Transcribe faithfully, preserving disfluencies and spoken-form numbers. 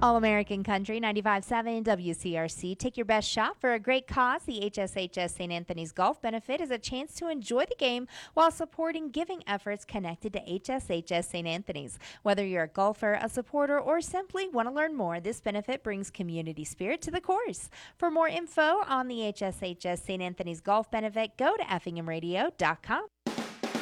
All American Country ninety-five point seven W C R C. Take your best shot for a great cause. The H S H S Saint Anthony's Golf Benefit is a chance to enjoy the game while supporting giving efforts connected to H S H S Saint Anthony's. Whether you're a golfer, a supporter, or simply want to learn more, this benefit brings community spirit to the course. For more info on the H S H S Saint Anthony's Golf Benefit, go to effingham radio dot com.